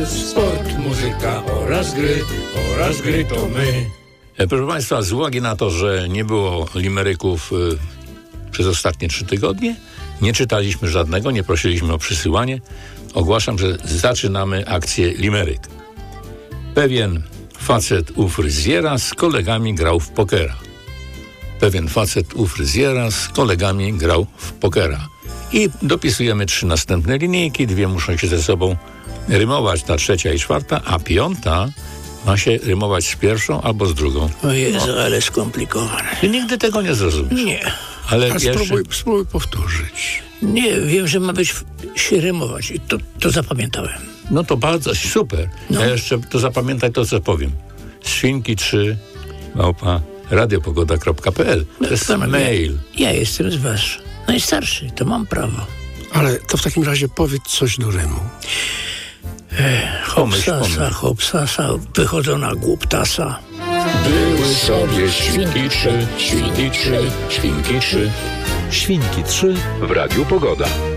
Sport, muzyka oraz gry to my. Proszę Państwa, z uwagi na to, że nie było limeryków przez ostatnie 3 tygodnie, nie czytaliśmy żadnego, nie prosiliśmy o przysyłanie, ogłaszam, że zaczynamy akcję limeryk. Pewien facet u fryzjera z kolegami grał w pokera. Pewien facet u fryzjera z kolegami grał w pokera. I dopisujemy 3 następne linijki, 2 muszą się ze sobą rymować, ta 3. i 4, a 5 ma się rymować z 1. albo z 2. O Jezu, ale skomplikowane. Ty nigdy tego nie zrozumiesz. Nie. Ale Spróbuj powtórzyć. Nie, wiem, że ma być się rymować i to zapamiętałem. No to bardzo, super. Ja jeszcze to zapamiętaj to, co powiem. Świnki 3 @radiopogoda.pl. To jest mail. Ja jestem z was najstarszy, to mam prawo. Ale to w takim razie powiedz coś do rymu. Hopsasa, hopsasa, wychodzą na głuptasa. Były sobie świnki 3, świnki 3, świnki 3. Świnki 3 w Radiu Pogoda.